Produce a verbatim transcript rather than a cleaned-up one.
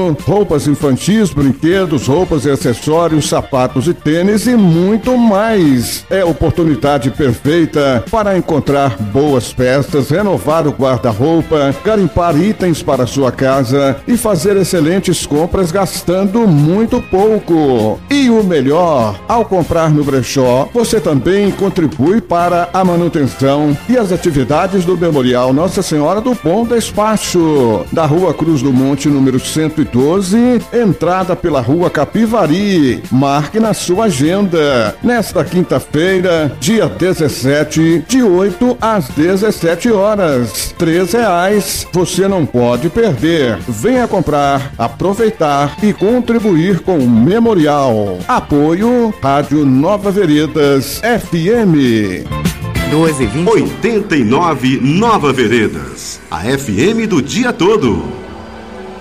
infantil, roupas infantis, brinquedos, roupas e acessórios, sapatos e tênis e muito mais. É a oportunidade perfeita para encontrar boas peças, renovar o guarda-roupa, garimpar itens para sua casa e fazer excelentes compras gastando muito pouco. E o melhor, ao comprar no brechó, você também contribui para a manutenção e as atividades do Memorial Nossa Senhora do Bom Despacho, da Rua Cruz do Monte, número cento e doze, entrada pela Rua Capivari. Marque na sua agenda. Nesta quinta-feira, dia dezessete, de oito às dezessete horas. Três reais, você não pode perder. Venha comprar, aproveitar e contribuir com o Memorial. Apoio Rádio Nova Veredas F M. doze e vinte. oitenta e nove Nova Veredas, a F M do dia todo.